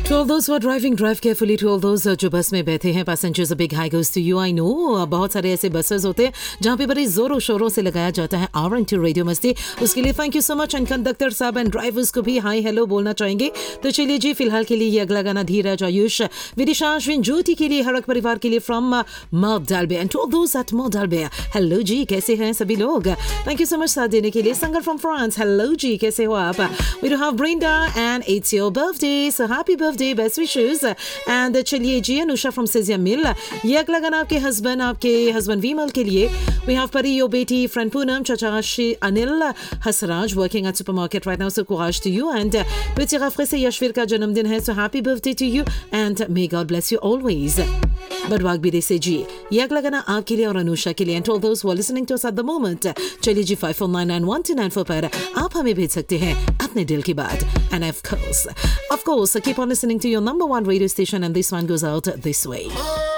To all those who are driving, drive carefully. To all those जो बस में बैठे हैं, passengers, a big hi goes to you. I know बहुत सारे ऐसे बसेस होते हैं जहाँ पे बड़े जोरों शोरों से लगाया जाता है R&T रेडियो मस्ती. उसके लिए thank you so much. And conductor साहब एंड ड्राइवर्स को भी हाई हेलो बोलना चाहेंगे. तो चलिए जी, फिलहाल के लिए ये अगला गाना धीरज, आयुष, विदिशा, अश्विन, ज्योति के लिए, हरक परिवार के लिए फ्रॉम मार्क डालबे. And to all those eight mark डालबे, हेलो जी, कैसे हैं सभी लोग? थैंक यू सो मच साथ देने के लिए. संगर फ्रॉम फ्रांस, हेलो जी, कैसे हो आप? We do have Brinda and it's your birthday, so happy birthday, best wishes. And चलिए जी, अनुषा फ्रॉम सिजिया मिल, ये अगला गाना आपके हस्बैंड विमल के लिए. वी हैव परी, योर बेटी, फ्रेंड पूनम, चाचा Shri Anil Hasraj working at supermarket right now, so कोराज to you. And पिछले हफ्ते से यशवीर का जन्मदिन है, so happy birthday to you and may God bless you always. बडवाग भी से जी, ये अगला गाना आपके लिए और अनुषा के लिए. And all those who are listening to us at the moment, चलिए जी 54991294 पर आप हमें भेज सकते हैं अपने दिल की बात. And of course keep on listening to your number one radio station, and this one goes out this way.